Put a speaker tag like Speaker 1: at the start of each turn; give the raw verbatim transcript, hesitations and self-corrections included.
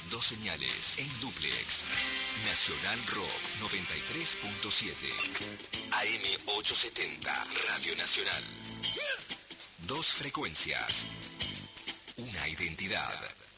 Speaker 1: Dos señales en dúplex. Nacional Rock noventa y tres punto siete. A M ochocientos setenta. Radio Nacional. Dos frecuencias. Una identidad.